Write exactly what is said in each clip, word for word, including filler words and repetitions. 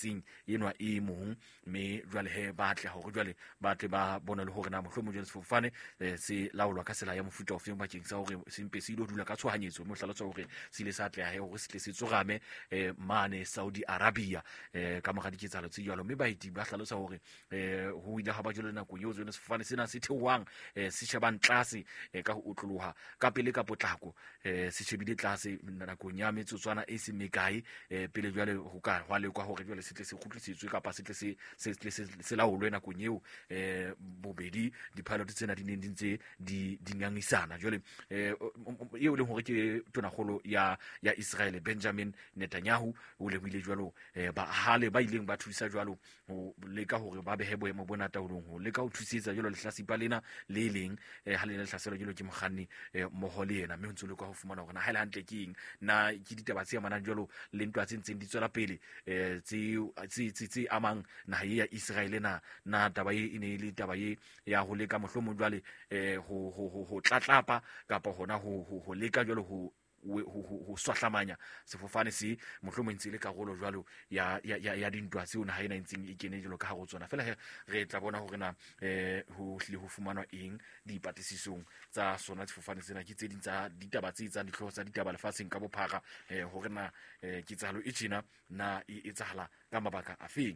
metsing enwa e mong me jwale he batle hore jwale batle ba bona le hore na mohlomong jwale sefofane se laolwa ka sela ya mofuta ofeng bakeng sa hore sempe se ilo dula ka tshohanyetso mo hlalosa hore se ile sa tla he hore se tle se tsogame mane Saudi Arabia ka mora diketsahalo tse jwalo mme baeti ba hlalosa hore ho ile ha ba jwale nako eo jwale sefofane sena se theohang se shebang tlase ka ho utloloha ka pele ka potlako se shebile tlase nakong ya metsotswana e se mekae pele jwale ho ka hwa lekwa hore jwale se tle se kgutlisetswe kapa se tle se se laolwe nakong eo bobedi di-pilot tsena di neng di ntse di ngangisana jwale eo le hore ke tonakgolo ya ya Israel Benjamin Netanyahu o le buile jwalo ba hale ba ileng ba thusa jwalo ho leka hore ba behe boemo bona taolong ho leka ho thusetsa jwalo lehlasipa lena le leng ha le hlahselwa jwalo ke mokganni moho le yena mme ho ntse le kwa ho fumana hore na ha ile hantle ke eng na ke ditaba tse amanang jwalo le ntwa tse ntseng di tswela pele tse tse tse amang naha ya Israel na na taba e ne le taba e ya ho leka mohlomong jwale ho ho ho tlatlapa kapa hona ho ho leka jwalo ho ho swahlamanya sefofane se mohlomong ntse le karolo jwalo ya ya ya dintwa tseo na ha ena ntseng e kene jwalo ka ha go tsona fela re tla bona hore na ho hle ho fumanwa eng dipatisisong tsa sona sefofane sena ke tse ding tsa ditaba tse tsa ditlhoho tsa ditaba lefatsheng ka bophara hore na ketsahalo e tjena na e etsahala ka mabaka a feng.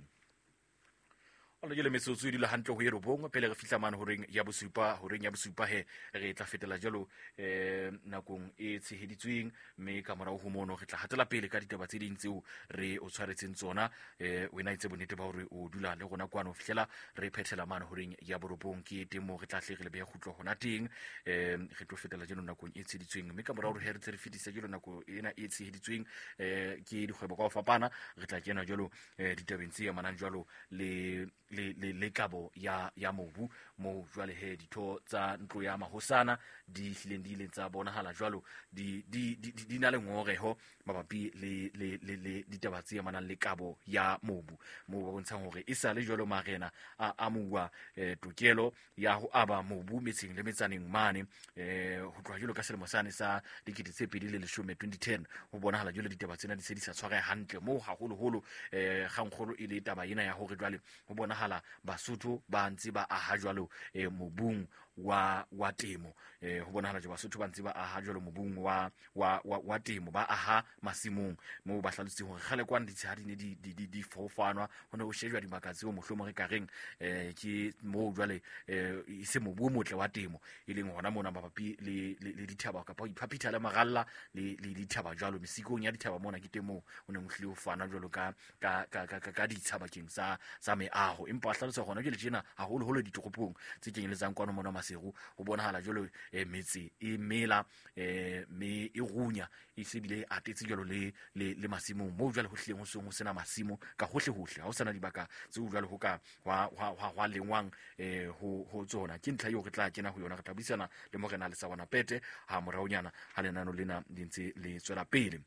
Ole le metsotso di le hantle ho yerobong pele re fihla mane horeng ya bosupa horeng ya bosupa he re tla fetela jalo eh nakong e tsheheditsweng me ka morao ho mono re tla hatela pele ka ditaba tse ding tseo re o tshwaretseng tsona eh wena itse bonnete ba hore o dula le rona kwana ho fihlela re phethela mane horeng ya borobong ke temo re tla hle re le be khutlo hona teng eh re tlo fetela jalo nakong e tsheheditsweng me ka morao re re re fetisa jalo nako ena e tsheheditsweng eh ke dikgwebo ka ho fapana re tla kena jalo ditabeng tse amanang jalo le le le le kabo ya ya mobu mo jwale he ditho tsa ntlo ya mahosana di hlileng di ile tsa bonahala jwalo di di di na le ngoreho mabapi le le le ditaba tse amanang le kabo ya mobu mo ba bontshang hore e sa le jwalo marena a amuwa tokelo ya ho aba mobu metseng le metsaneng mane ho tloha jwalo ka selemo sane sa dikete tse pedi le leshome twenty ten ho bonahala jwalo ditaba tsena di se di sa tshware hantle mo haholo holo gangkgolo ile taba ena ya hore jwale ho bonahala Basotho ba ntse ba aha jwalo mobung wa wa temo ho bonahala je Basotho ba ntse ba aha jwalo mobung wa wa wa temo ba aha masimong mo ba hlalutse hore khale kwa ditshadi ne di di di fofanwa hona ho shejwa dimakatsi o mohlomo re ka reng ke mo jwale e se mobu motle wa temo e leng hona mona mabapi le le dithaba ka pa iphapitha le magalla le le dithaba jwalo mesikong ya dithaba mona ke temo o ne mohlile ho fana jwalo ka ka ka ka ditshaba keng sa sa meaho empa hlalutsa gona jwale tjena haholo holo ditoropong tse kenyeletsang kwano mona maseru ho bonahala jwalo metsi e mela me e runya e se bile atetse jwalo le le masimong mo jwale ho hlileng ho song ho sena masimo ka hohle hohle ha o sana dibaka tse o jwale ho ka wa wa lengwang ho ho tsona ke ntla yo re tla kena ho yona re tla buisana le morena le sa bona pete ha moraonyana ha lenano lena dintse le tswela pele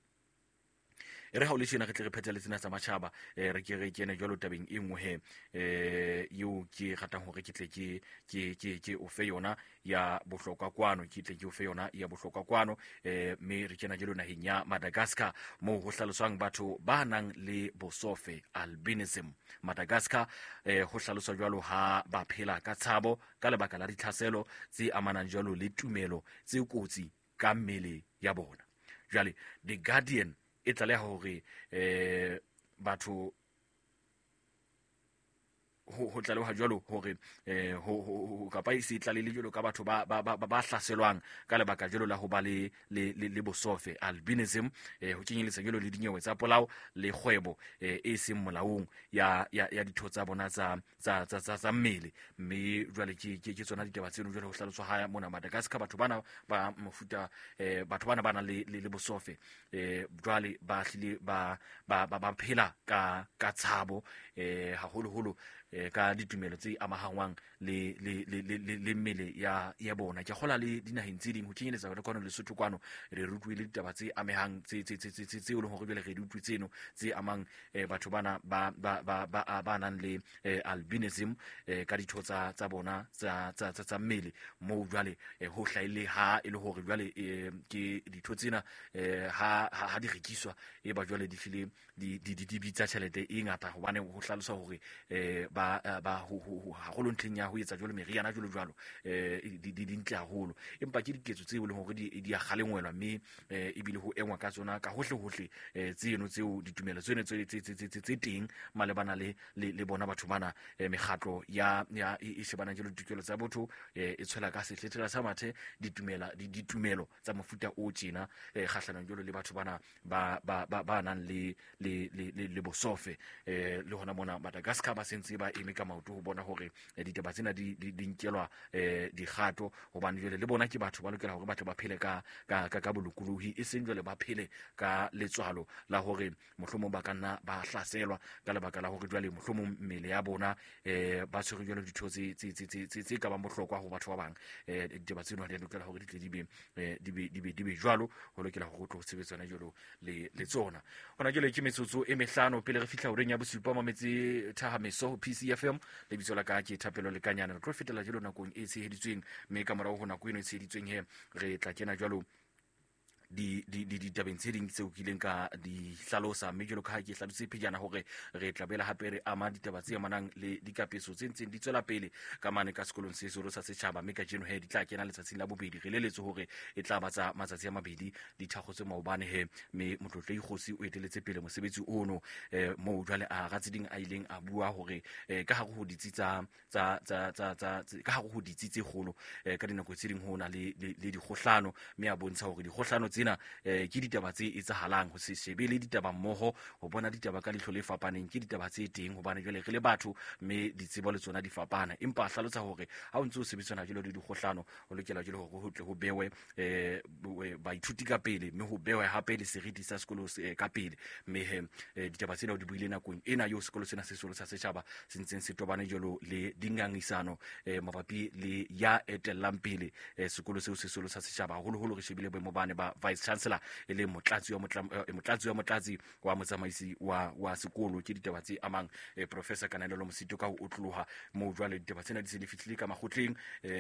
re ha o le tjena re tle re phethele tsena tsa matjhaba re ke re kene jwalo tabeng e nngwe he eh yo ke ratang hore ke tle ke ke ke ke o fe yona ya bohlokwa kwano ke tle ke o fe yona ya bohlokwa kwano eh me re kena jwalo naheng ya Madagascar mo ho hlaloswang batho ba nang le bosofe albinism Madagascar eh ho hlaloswa jwalo ha ba phela ka tshabo ka lebaka la ditlhaselo tse amanang jwalo le tumelo tse kotsi ka mmele ya bona jwale The Guardian e tlaleha hore eh batho ho tlaleha jwalo hore eh ho kapa e se tlalele jwalo ka batho ba ba ba hlaselwang ka lebaka jwalo la ho ba le le bosofe albinism ho kenyeletsa jwalo le dinyewe tsa polao le kgwebo e seng molaong ya ya ditho tsa bona tsa tsa tsa tsa mmele mme jwale ke ke tsona ditaba tseno jwale ho hlaloswa ha mona Madagascar batho bana ba mofuta batho bana bana le le bosofe jwale ba hlile ba ba ba phela ka ka tshabo haholo holo ka ditumelo tse amahangwang le le le le le mmele ya ya bona ke gola le dinaheng tse ding ho tsenyeletsa le kwano le Lesotho kwano re rutwe le ditaba tse amehang tse tse tse tse tse o le hore jwale re di utlwe tseno tse amang batho bana ba ba ba ba ba nang le albinism ka ditho tsa tsa bona tsa tsa tsa mmele mo jwale ho hlaile ha e le hore jwale ke ditho tsena ha ha di rekiswa e ba jwale di file di di di bitsa tšhelete e ngata hobane ho hlalosa hore ba ba ho haholo ntleng ya ho etsa jwalo meriana jwalo jwalo di di dintle haholo empa ke diketso tseo le hore di di a kgalengwelwa mme e bile ho engwa ka tsona ka hohle hohle tseno tseo ditumelo tseno tse tse tse teng malebana le le bona batho bana mekgatlo ya ya e shebana jalo ditukelo tsa botho e tshwela ka sehlethela sa mathe ditumela ditumelo tsa mofuta o tjena kgahlano jalo le batho bana ba ba ba nang le le le bosofe le hona mona Madagascar ba sentse ba eme ka maoto ho bona hore ditaba tsena di di nkelwa dikgato hobane jwale le bona ke batho ba lokela hore batho ba phele ka ka ka bolokolohi e seng jwale ba phele ka letswalo la hore mohlomong ba kana ba hlaselwa ka lebaka la hore jwale mohlomong mmele ya bona ba tshwere jwale ditho tse tse tse tse ka ba bohlokwa ho batho ba bang ditaba tseno di lokela hore di tle di be di be di be di be jwalo ho lokela hore o tlo sebetsana jwalo le le tsona hona jwale ke metsotso e mehlano pele re fihla horeng ya bosupa mametse Thahamiso P C F M le bitso la ka ke Thapelo le Kanyana re tlo fetela jalo nakong e tsheheditsweng mme ka morao ho nako eno e tsheheditsweng he re tla kena jalo di di di di tabeng tse ding tseo kileng ka di hlalosa mme jalo ka ha ke hlalose pejana hore re tla bela hape re ama ditaba tse amanang le dikapeso tse ntseng di tswela pele ka mane ka sekolong se seholo sa setjhaba mme ka jeno he di tla kena letsatsing la bobedi re leletse hore e tla batsa matsatsi a mabedi di thakgotse maobane he mme motlotlo ikgosi o eteletse pele mosebetsi ono mo jwale a ratseding a ileng a bua hore ka ha go ditsitsa tsa tsa tsa ka ha go ditsitse golo ka dinako tse ding hona le le dikgohlano mme a bontsha hore dikgohlano tsena ke ditaba tse etsahalang ho se shebele ditaba mmoho ho bona ditaba ka lehlo le fapaneng ke ditaba tse teng hobane jwale re le batho mme ditsebo le tsona di fapana empa a hlalosa hore ha o ntse o sebetsana jalo le dikgohlano o lokela jalo hore ho tle ho bewe baithuti ka pele mme ho bewe hape le seriti sa sekolo ka pele mme he ditaba tsena o di buile nakong ena yo sekolo sena se seholo sa setjhaba se ntseng se tobane jalo le dingangisano mabapi le ya etellang pele sekolo seo se seholo sa setjhaba haholo holo re shebile boemo bane ba Vice Chancellor e le motlatsi wa motlatsi wa motlatsi wa motsamaisi wa wa sekolo ke ditaba tse amang Professor Kananelo Mosito ka ho otloloha mo jwale ditaba tsena di se di fihlile ka makgotleng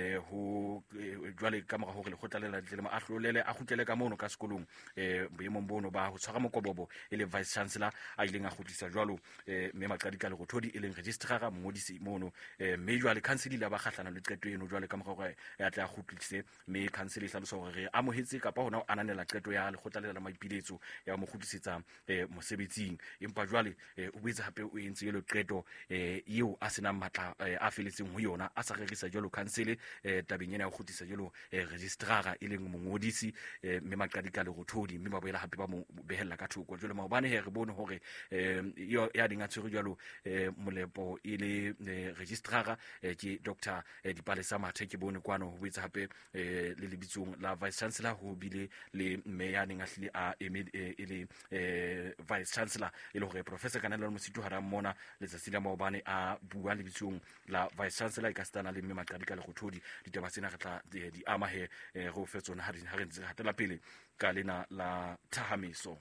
ho jwale ka mora hore le khotlalela ditlelema a hlolele a khutlele ka mono ka sekolong boemong bono ba ho tshwara mokobobo e le Vice Chancellor a ileng a khutlisa jwalo mme Maqadika le Rothodi e leng registrar mongodisi mono mme jwale council la ba kgahlana le qeto eno jwale ka mora hore ya tla khutlise mme council e hlalosa hore re amohetse kapa hona ananela qeto ya lekgotla la maipiletso ya mo kgutlisetsa mosebetsing empa jwale o boetse hape o entse yelo qeto eo a sena matla a feletseng ho yona a sa rerisa jalo council tabeng ena ya go khutlisa jalo registrar e leng mongodisi mme Maqadika le Rothodi mme ba boela hape ba mo behella ka thoko jalo maobane he re bone hore yo ya dinga tshwere jalo molepo e le registrar ke Dr Dipalesa Mathe ke bone kwano ho boetse hape le lebitsong la Vice Chancellor ho bile le mme ya neng a hlile a e le Vice Chancellor e le hore Professor Kananelo Mosito ha ra mmona letsatsi la maobane a bua lebitsong la Vice Chancellor e ka stana le mme Maqadika le Rothodi ditaba tsena re tla di ama he go fetsona ha re ntse hatela pele ka lena la Thahamiso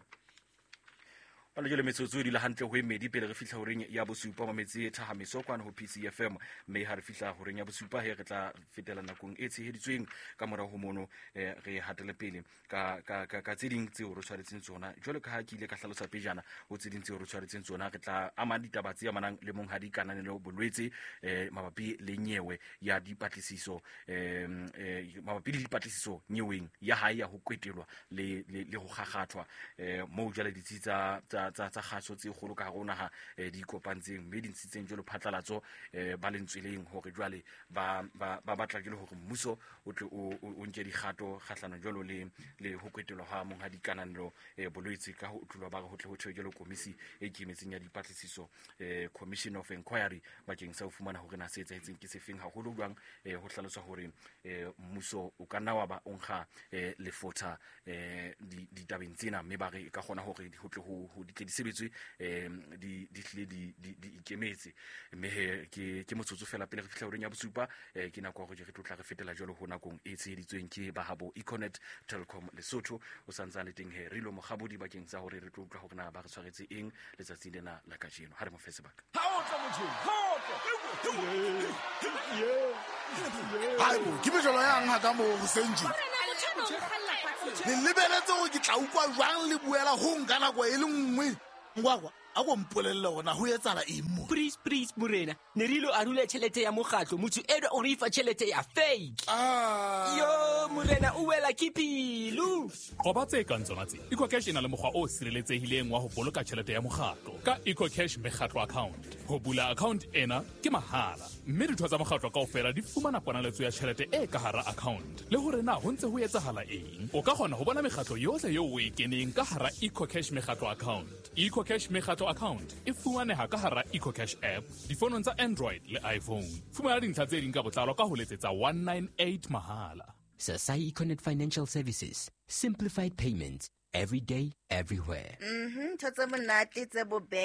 ba le metsotso di la hantle ho emedi pele re fihla horeng ya bosupa mametse Thahamiso kwana ho P C F M mme ha re fihla horeng ya bosupa he re tla fetela nakong e tsheheditsweng ka mora ho mono re hatele pele ka ka ka tseding tseo re tshwaretseng tsona jwale ka ha ke ile ka hlalosa pejana ho tseding tseo re tshwaretseng tsona re tla ama ditaba tse amanang le mong ha di kananelo bolwetse mabapi le nyewe ya dipatlisiso mabapi le dipatlisiso nyeweng ya hae ya ho kwetelwa le le ho gagathwa mo jwale ditsitsa tsa tsa khaso tse golo ka gona ha di kopantseng mme di ntshitseng jalo phatlalatso ba lentsweleng hore jwale ba ba batla jalo hore mmuso o tle o nke dikgato kgahlano jalo le le ho kwetelwa ha mong ha dikananelo bolwetse ka ho utlwa ba go tle ho thwe jalo komisi e kimetseng ya dipatlisiso Commission of Inquiry bakeng sa ho fumana hore na se etsahetseng ke sefeng haholo jwang ho hlalosa hore mmuso o ka nna wa ba onkga lefotha di ditabeng tsena mme ba re ka gona hore ho tle ho di tle di sebetswe di di hle di di ikemetse mme he ke ke motsotso fela pele re fihla horeng ya bosupa ke nako go je re tlotla re fetela jalo ho nakong e tsheditsweng ke ba habo Econet Telecom Lesotho o santsa le teng he re lo mogabodi bakeng sa hore re tlotla ho na ba re tshwaretse eng letsatsi lena la kajeno ha re mo fetse baka ha o tla motho ha o tla hayo ke bejolo yang ha ka mo senji le lebeletse go ke tla ukwa jwang le buela ho ngana go e le nngwe ngwagwa a go mpolelle gona ho etsala eng please please morena ne rilo a rule tšhelete ya mogatlo motho edo o re ifa tšhelete ya fake ah yo morena o wela ke pilu go ba tse kang tsona tse EcoCash e na le mokgwa o sireletsehileng wa ho boloka tšhelete ya mogatlo ka EcoCash Mekgatlo account ho bula account ena ke mahala mme ditho tsa mogatlo kaofela di fumana ponaletso ya tšhelete e ka hara account le hore na ho ntse ho etsahala eng o ka kgona ho bona mekgatlo yohle yeo o e keneng ka hara EcoCash Mekgatlo account EcoCash Mekgatlo account e fumaneha ka hara EcoCash app difonong tsa Android le iPhone fumana dintlha tse ding ka botlalo ka ho letsetsa one nine eight mahala Sasai Econet Financial Services simplified payments every day everywhere mhm thotse monate tse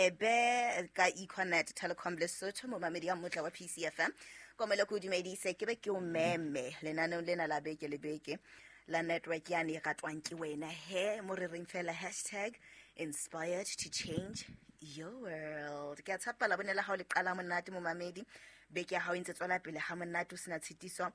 bobebe ka Econet Telecom Lesotho mo mamedi ya motla wa P C F M komela go dumedise ke be ke o meme lenaneo lena la beke le beke la network ya ne gatwang ke wena he mo re reng fela hashtag inspired to change your world ke a tsapa la bonela ha o le qala monate mo mamedi beke ha o ntse tswela pele ha monate o sena tshitiso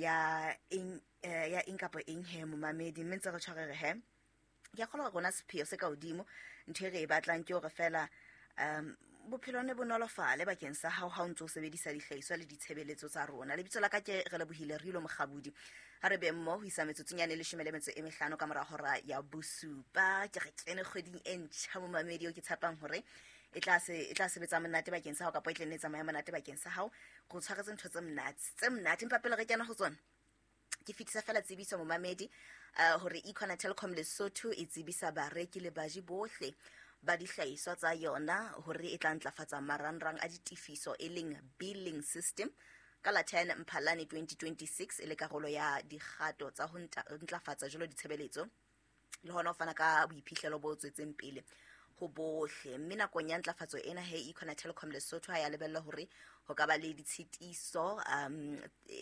ya eng ya inkapo eng he mo mamedi mme ntse re tshwarere he ke kgola gona sepheo se ka odimo ntho e re batlang ke o re fela um bophelo ne bonolofale bakeng sa hao ha o ntse o sebedisa dihlahiswa le ditshebeletso tsa rona le bitso la ka ke re le bohile re lo mogabudi ha re be mmo ho isa metsotsonyane le shimele metso e mehlano ka mora hora ya bosupa ke re tsene kgweding e ntšha mo mamedi o ke tshapang hore e tla se e tla sebetsa monate bakeng sa hao ka poetle netsa maya monate bakeng sa hao go tshwaretse ntho tse monate tse monate empa pele re kena ho tsona ke fitisa fela tsebiso mo mamedi uh, hore Econet Telecom Lesotho e tsebisa bareki le baji bohle ba dihlahiswa tsa yona hore e tla ntlafatsa marangrang a ditifiso e leng billing system ka la ten Mphalane twenty twenty-six e le karolo ya dikgato tsa ho ntlafatsa jalo ditshebeletso le hona o fana ka boiphihlelo bo tswetseng pele ho bohle mme nakong ya ntlafatso ena he Econet Telecom Lesotho ya lebella hore ho ka ba le ditshitiso um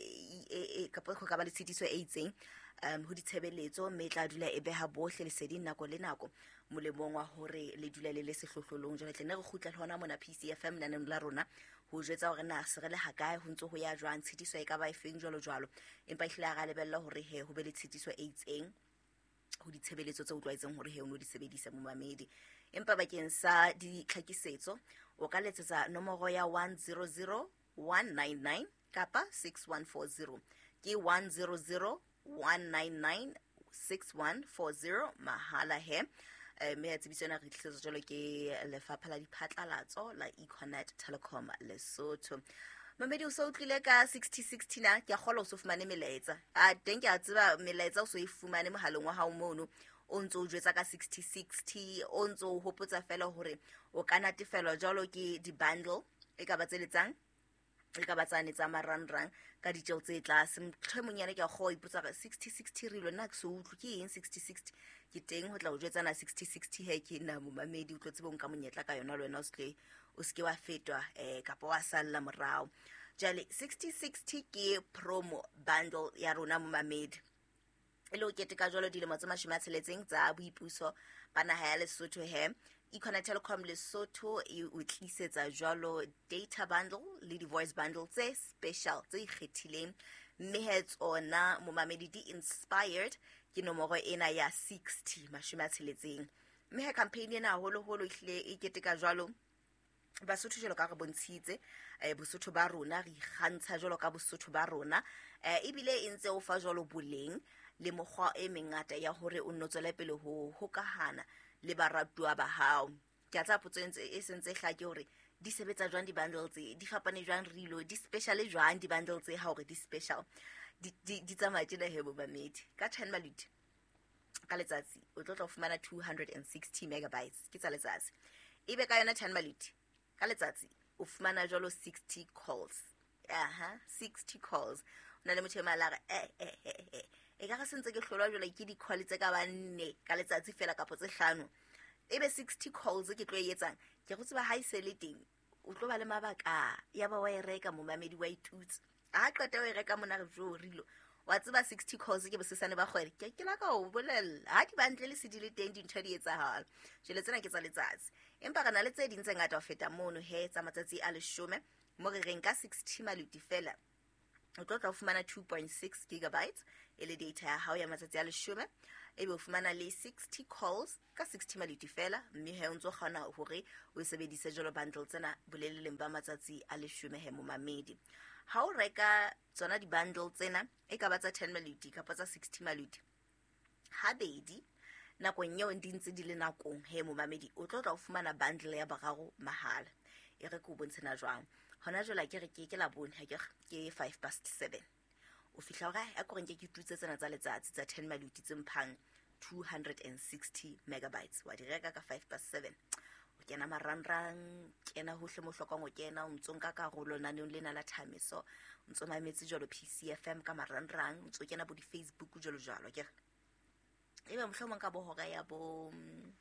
e ka ho ka ba le tshitiso e itseng um ho ditshebeletso mme tla dula e beha bohle le seding nako le nako molemong wa hore le dula le le sehlohlolong jwale tle ne re khutla le hona mona P C F M naneng la rona ho jwetsa hore na se re le hakae ho ntse ho ya jwang tshitiso e ka ba e feng jwalo jwalo empa e hla ga lebella hore he ho be le tshitiso e itseng ho ditshebeletso tse o tlwaetseng hore he o no di sebedisa mo mamedi empa bakeng sa di tlhakisetso o ka letsetsa nomoro ya one zero zero one nine nine kapa six one four zero ke one zero zero one nine nine six one four zero mahala he me ya tsebisona re tlhisetso jalo ke lefapha la diphatlalatso la Econet Telecom Lesotho mamedi o so utlile ka sixty sixty na ke a gola o so fumane melaetsa a teng ke a tseba melaetsa o so e fumane mohaleng wa hao mono o ntse o jwetsa ka sixty sixty o ntse o hopotsa fela hore o ka natefelwa jalo ke di bundle e ka ba tseletsang e ka ba tsane tsa marangrang ka ditjeo tse tlase motho monyane ke a go ipotsa ka sixty sixty rilo nna ke so utlwe ke eng sixty sixty ke teng ho tla o jwetsa na sixty sixty he ke na mo mamedi o tlotse bong ka monyetla ka yona le wena o ske o ske wa fetwa eh kapa wa salla morao jale sixty sixty ke promo bundle ya rona mo mamedi ele o keteka jalo dilemo tse mashome a tsheletseng tsa boipuso bana ha ya Lesotho he Econet Telecom Lesotho e o tlisetsa jalo data bundle le di voice bundle tse special tse ikgethileng mme he tsona mo mamedi di inspired ke nomoro ena ya sixty mashome a tsheletseng mme he campaign ena holo holo ihle e keteka jalo Basotho jalo ka re bontshitse e Bosotho ba rona re ikgantsha jalo ka Bosotho ba rona e bile e ntse o fa jalo boleng le mokgwa e mengata ya hore o nnotswele pele ho hokahana le baratuwa ba hao ke tsa potso e sentse hlake hore di sebetsa jwang di bundles di fapane jwang rilo di special jwang di bundles ha hore di special di di tsamaya tjena he bo mamedi ka ten malute ka letsatsi o tlo tla fumana two hundred sixty megabytes ke tsa letsatsi ebe ka yona ten malute ka letsatsi o fumana jalo sixty calls aha sixty calls ona le motho malaga eh eh eh e ka ga sentse ke hlolwa jole ke di call tse ka banne ka letsatsi fela ka potse hlano ebe sixty calls ke tlo e etsang ke go tseba ha isele teng o tlo ba le mabaka ya ba wa e reka momamedi wa itutse a qeta o e reka mona re jo rilo wa tseba sixty calls ke bosesane ba kgwele ke ke la ka o bolella ha di bantle le se di le teng dintho di etsahala jele tsena ke tsa letsatsi empa kana le tse ding tse ngata ho feta mono he tsa matsatsi a leshome mo re reng ka sixty maluti fela o tlo tla fumana two point six gigabytes e le data ya hao ya matsatsi a leshome e be o fumana le sixty calls ka sixty maluti fela mme he o ntso kgona hore o sebedise jolo bundle tsena boleleleng ba matsatsi a leshome he mo mamedi ha o reka tsona di bundle tsena e ka ba tsa ten maluti kapa tsa sixty maluti ha bedi nakong eo di ntse di le nakong he mo mamedi o tlo tla o fumana bundle ya boraro mahala e re go bontshana jwang hona jwale ke re ke ke la bone ha ke ke five past seven o fihla ga a koreng ke ke tutse tsena tsa letsatsi tsa ten maluti tse mphang two hundred sixty megabytes wa di reka ka five past seven o kena marangrang kena hohle mo hlokang o kena o ntsonka ka rolo naneng lena la thamiso o ntso mametse jalo P C F M ka marangrang o ntso kena bo di Facebook jalo jalo ke ebe mohlomong ka bo hora ya bo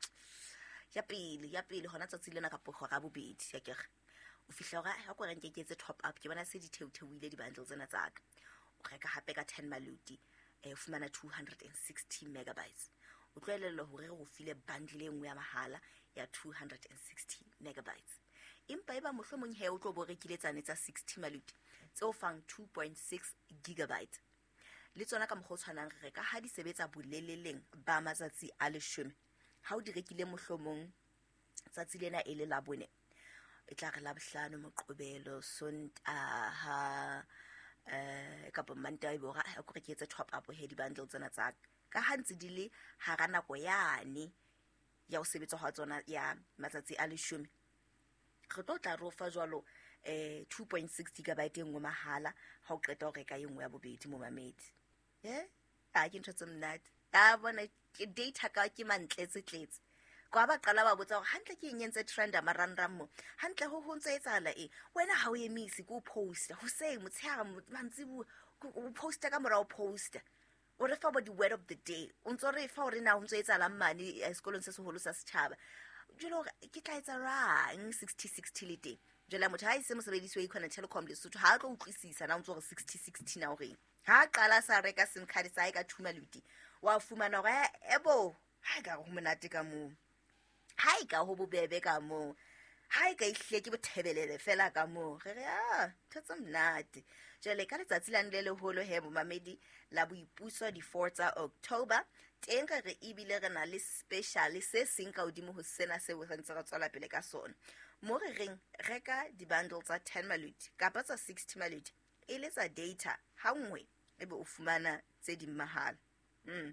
ya pele ya pele hona tsatsi lena ka bo hora bobedi ya ke o fihla ga ha koreng ke ketse top up ke bona se di theotheoile di bundle tsena tsaka o reka hape ka ten maluti e fumana two hundred sixty megabytes o tlwaelelo hore go file bundle e nngwe ya mahala ya two hundred sixty megabytes impa eba mohlomong he o tlo bo rekile tsane tsa sixty maluti tse o fang two point six gigabytes le tsona ka mogho tshwanang re reka ha di sebetsa boleleleng ba matsatsi a leshome ha o di rekile mohlomong tsatsi lena e le la bone e tla re la bohlano moqobelo sontaha eh ka bomanta e bora a gore ke etsa top up he di bundle tsena tsa ka hantsi di le hara nako yane ya o sebetsa ha tsona ya matsatsi a leshome re tlo tla rofa jwalo eh two point six gigabyte engwe mahala ha o qeta o reka engwe ya bobedi mo mamedi eh a ke ntse mnat a bona data ka ke mantletse tletse kwa ba qala ba botsa gore hantle ke nyentse trend amaranram mo hantle ho ho ntse etsala e wena ha o emisi ku post ho say motshega mantsibu o posta ka mora o posta o re fa bo di word of the day o ntso re fa ore na o ntse etsala mmane sekolong se seholo sa setšhaba jelo ke tla etsa rang sixty sixty le teng jela motho ha ise mo sebediswe Econet Telecom le Sotho ha tlo utlwisisa na o ntso re sixty sixty na o re ha qala sa reka sim card sa ka two maluti wa fumana gore ebo ha ga go monate ka mo hai ka ho bobebe ka mo hai ka ihle ke bothebelele fela ka mo re re ah thotse mnate jele ka letsatsi la nle le holo he bo mamedi la boipuso di fourth October teng re ibile re na le special se seng ka odimo ho sena se re ntse re tswela pele ka sona mo re reng reka di bundles tsa ten maluti kapa tsa sixty maluti e le tsa data ha nngwe ebe o fumana tse di mahala mm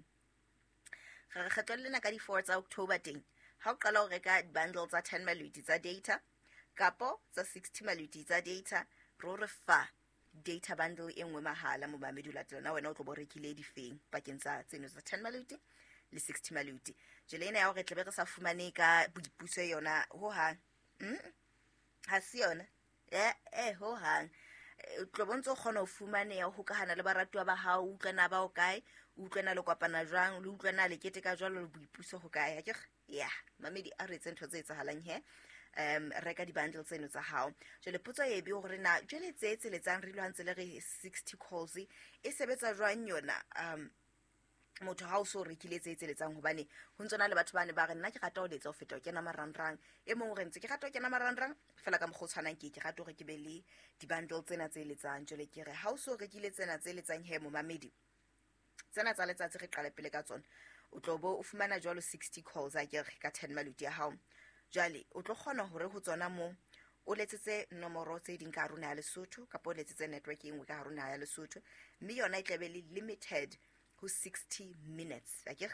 re kgethollena ka di fourth October teng ha o qala o reka bundles tsa ten maluti tsa data kapo tsa sixty maluti tsa data ro re fa data bundle e nngwe mahala mo mamedi latela na wena o tlo bo rekile di feng pakeng tsa tseno tsa ten maluti le sixty maluti jele ena ya o re tlebe re sa fumane ka boipuso yona ho ha mm ha se yona eh eh ho hang o tlo bontso khona o fumane ya ho kahana le baratwa ba ha o utlwana ba o kae o utlwana le kopana jwang le utlwana le kete ka jwalo le boipuso ho kae ya ke ya mamedi a re tsentho tse etsahalang he um reka di bundles tseno tsa hao jele potso e be gore na jele tse tse letsang re lwantse le re sixty calls e sebetsa jwang yona um motho ha o so rekile tse tse letsang hobane ho ntsona le batho bane ba re nna ke rata o letsa o feta o kena marangrang e mong re ntse ke rata o kena marangrang fela ka mogotshwanang ke ke rata gore ke be le di bundle tsena tse letsang jele ke re ha o so rekile tsena tse letsang he mo mamedi tsena tsa letsatsi re qala pele ka tsona o tlo bo o fumana jwalo sixty calls a ke ka ten maluti ya hao jale o tlo khona hore ho tsona mo o letsetse nomoro tse ding ka rona ya Lesotho ka po letsetse network engwe ka rona ya Lesotho mme yona e tlebe le limited ho sixty minutes akere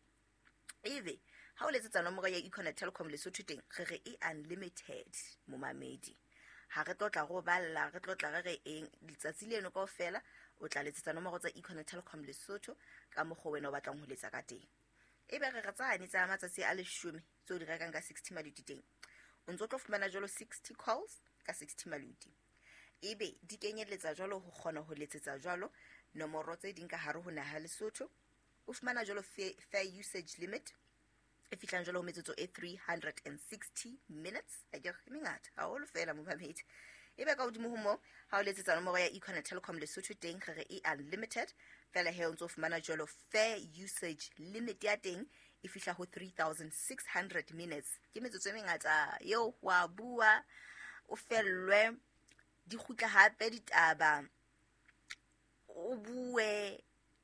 eve ha o letsetsa nomoro ya Econet Telecom Lesotho teng re re e unlimited mo mamedi ha re tlotla go balla re tlotla re re eng letsatsi leno ka ofela o tla letsetsa nomoro tsa Econet Telecom Lesotho ka mogho wena o batlang ho letsa ka teng ebe re re tsane tsa matsatsi a leshome tso di rekang ka sixty maluti teng o ntso tlo fumana jalo sixty calls ka sixty maluti ebe di kenyeletsa jalo ho kgona ho letsetsa jalo nomoro tse ding ka hare ho naha Lesotho o fumana jalo fair usage limit e fihlang jalo ho metsotso e three hundred sixty minutes a ke e mengata ha holo fela mo mamedi ebe ka hodimo ho mo ha o letsetsa nomoro ya Econet Telecom Lesotho teng gare e unlimited fela he o ntso fumana jalo fair usage limit ya teng e fihla ho three thousand six hundred minutes ke metsotso e mengata yo wa bua o fellwe di khutla hape ditaba o bue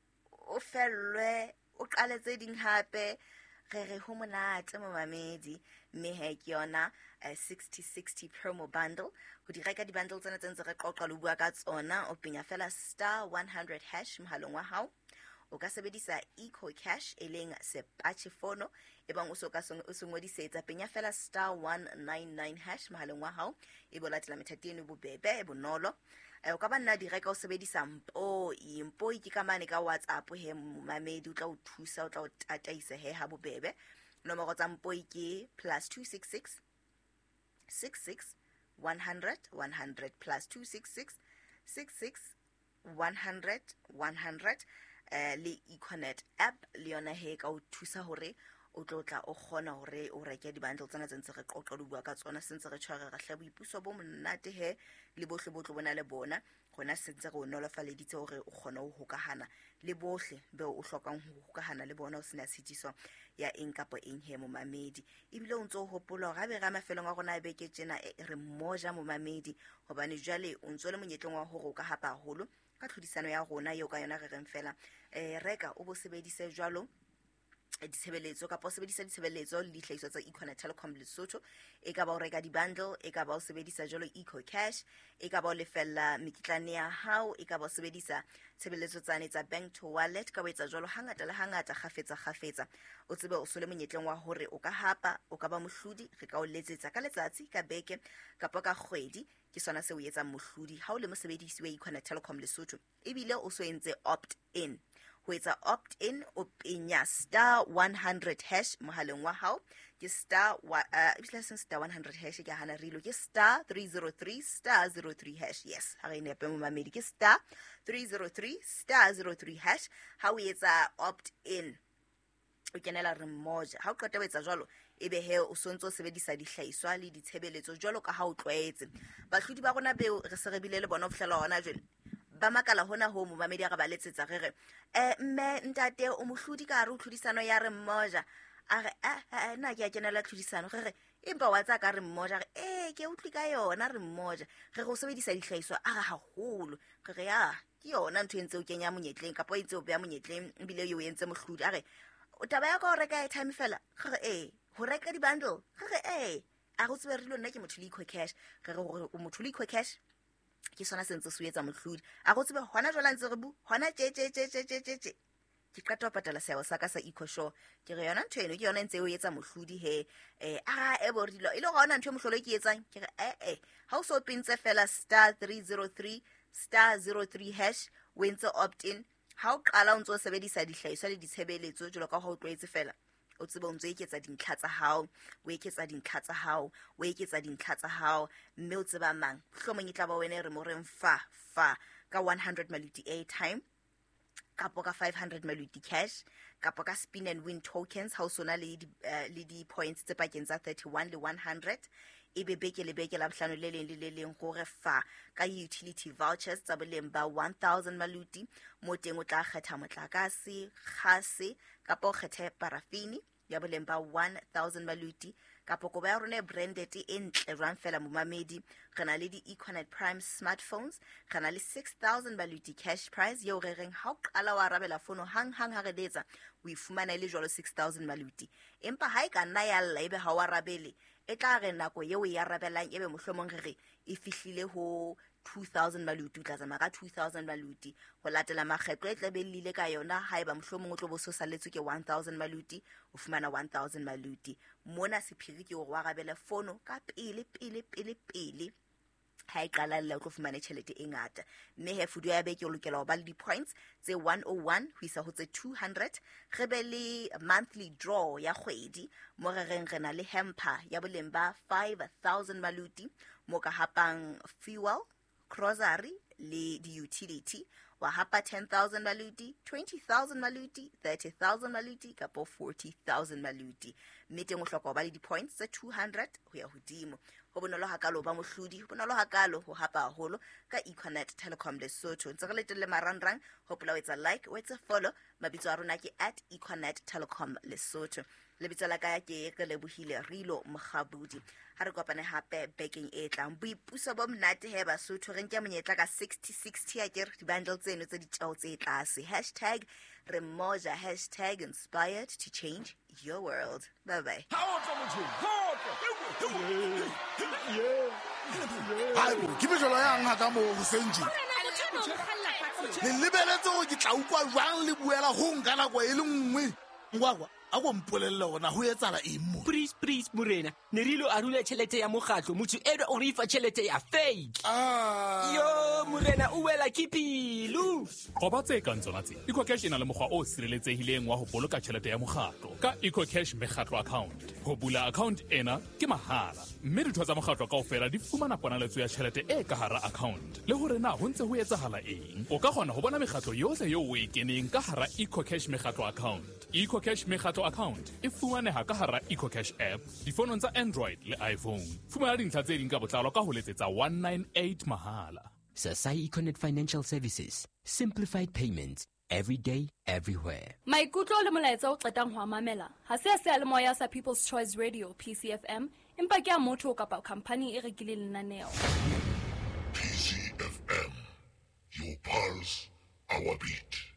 o fellwe o qaletse ding hape re re ho monate mo mamedi mme he ke yona sixty sixty promo bundle go di reka di bundle tsena tse ntse re qoqa lo bua ka tsona o penya fela star one hundred hash mohalong wa hao o ka sebedisa Eco Cash e leng sepatjhe fono e bang o so ka o so ngodisetsa penya fela star one ninety-nine hash mohalong wa hao e bo latela methati eno bobebe e bonolo o ka ba nna di reka o sebedisa mpo impo ke kamane ka WhatsApp he mamedi o tla o thusa o tla o tataisa he ha bobebe nomoro tsa mpo ke plus two six six six six one hundred one hundred plus two six six six six one hundred one hundred uh, le Econet app le yona he ka o thusa hore o tlotla o khona hore o reke di bundle tsena tsentse re qoqa lo bua ka tsona sentse re tshwara ga hlabo ipuso bo monate he le bohle botlo bona le bona gona sentse go nolofaleditse hore o khona ho hokahana le bohle be o hlokang ho hokahana le bona o sena sitiso ya eng kapo eng he mo mamedi ibile o ntso hopola ga be ga mafelong a gona be ke tsena re mmoja mo mamedi hobane jwale o ntso le monyetlong wa hore o ka hapa holo ka tlhodisano ya rona yo ka yona re reng fela eh reka o bo sebedise jwalo ditshebeletso ka po sebedisa ditshebeletso le dihlahiswa tsa Econet Telecom Lesotho e ka ba o reka di bundle e ka ba o sebedisa jalo Eco Cash e ka ba o lefella mekitlane ya hao e ka ba o sebedisa tshebeletso tsane tsa bank to wallet ka ba etsa jalo hangata le hangata khafetsa khafetsa o tsebe o sole monyetleng wa hore o ka hapa o ka ba mohlodi re ka o letsetsa ka letsatsi ka beke ka po ka kgwedi ke sona se o etsa mohlodi ha o le mosebedisi wa Econet Telecom Lesotho e bile o so entse opt in ho etsa opt in o penya star one hundred hash mohaleng wa hao ke star uh ibile se star one hundred hash ke hana rilo ke star three oh three star oh three hash yes ha re ne pe mo mamedi ke star three oh three star oh three hash ha o etsa opt in o kenela re mmoja ha o qeta ho etsa jwalo ebe he o sontso sebedisa dihlaiswa le ditshebeletso jwalo ka ha o tlwaetse bahlodi ba rona be re se re bile le bona o fihlela hona jwale ba makala hona ho mo mamedi ga ba letsetsa re re eh mme ntate o mohlodi ka re o tlhodisano ya re mmoja a re eh nna ke a kenela tlhodisano re re empa wa tsa ka re mmoja re eh ke utlwi ka yona re mmoja re go sebedisa dihlaiswa a ga haholo re re ya ke yona ntho entse o kenya monyetleng ka po entse o bea monyetleng bile yo entse mohlodi a re o taba ya go reka airtime fela re re eh ho reka di bundle re re eh a go tsebe re lo nna ke motho le Eco Cash re re o motho le Eco Cash ke sona sentse se etsa mohlodi a go tsebe hona jwala ntse re bu hona je je je je je je ke qata ho patala seabo sa ka sa Eco Show ke re yona ntho eno ke yona ntse o etsa mohlodi he eh a e boridilo ile gona ntho mohlolo ke etsang ke re eh eh ha o so pintse fela star three oh three star oh three hash o entse opt in ha o qala o ntse o sebedisa dihlaiswa le ditshebeletso jalo ka ho tlwaetse fela o tsebe o ntse eketsa dintlha tsa hao o eketsa dintlha tsa hao o eketsa dintlha tsa hao mme o tseba mang hlomong e tla ba wena re mo reng fa fa ka one hundred maluti airtime kapo ka five hundred maluti cash kapo ka spin and win tokens ha o sona le di uh, le di points tse pakeng tsa thirty-one le one hundred e be beke le beke la bohlano le leng le le leng gore fa ka utility vouchers tsa boleng ba one thousand maluti mo teng o tla kgetha motlakase gase kapo kgethe parafini ya boleng ba one thousand maluti kapo ko ba ya rona branded e ntle jwang fela mo mamedi rena le di Econet Prime smartphones rena le six thousand maluti cash prize yo re reng ha o qala wa arabela fono hang hang ha re letsa o ifumana ile jwalo six thousand maluti empa ha e ka nna ya lla ebe ha wa arabele e tla re nako ye o ya arabelang ebe mohlomong re re e fihlile ho two thousand maluti tla tsama ka two thousand maluti ho latela makgetlo e tla be lile ka yona ha eba mohlomong o tlo bo so saletswe ke one thousand maluti o fumana one thousand maluti mona sephiri ke o wa arabela fono ka pele pele pele pele ha e qala le o tlo fumana tšhelete e ngata mme he fudu ya beke o lokela ho ba le di points tse one oh one ho isa ho tse two hundred re be le monthly draw ya kgwedi mo re reng rena le hamper ya boleng ba five thousand maluti mo ka hapang fuel grocery le di utility wa hapa ten thousand maluti, twenty thousand maluti, thirty thousand maluti kapo forty thousand maluti. Mme teng o hloka ho ba le di-points tse two hundred ho ya hodimo. Ho bonolo hakalo ba mohlodi, ho bonolo hakalo ho hapa haholo ka Econet Telecom Lesotho. Ntse re letelle marangrang, hopola o etsa like, o etsa follow, mabitso a rona ke at Econet Telecom Lesotho. Lebitso la ka ke ke Lebohile Rilo Mokgabudi. Ha re kopane hape bekeng e tlang. Boipuso bo mnate he Basotho re nke monyetla ka sixty sixty a ke re di-bundle tseno tse ditjao tse tlase. Hashtag Remoja, hashtag inspired to change your world. Bye bye. Hayi bo ke bejolo yang ha ka mo Senji. Le lebeletse go ke tla ukwa jwang le buela ho ngana kwa e le nngwe. Ngwagwa a go mpolelle gona ho etsala eng mo. Please, please, Morena. Nerilo a rula tšhelete ya mokgatlo. Motho edo o re fa tšhelete ya fake. Ah. Yo, Morena, o wela ke pilu. Go ba tse kang tsona tse, EcoCash e na le mokgwa o sireletsehileng wa ho boloka tjhelete ya mokgatlo ka EcoCash Mekgatlo account. Ho bula account ena ke mahala, mme ditho tsa mokgatlo kaofela di fumana ponaletso ya tjhelete e ka hara account. Le hore na ho ntse ho etsahala eng, o ka kgona ho bona mekgatlo yohle eo o e keneng ka hara EcoCash Mekgatlo account. EcoCash Mekgatlo account e fumaneha ka hara EcoCash app difonong tsa Android le iPhone. Fumana dintlha tse ding ka botlalo ka ho letsetsa one nine eight mahala. Sasai Econet Financial Services. Simplified payments. Every day, everywhere. Maikutlo le molaetsa o qetang ho mamela ha se se le moya sa People's Choice Radio P C F M empa ke a motho kapa company e rekileng lenaneo. P C F M, your pulse, our beat.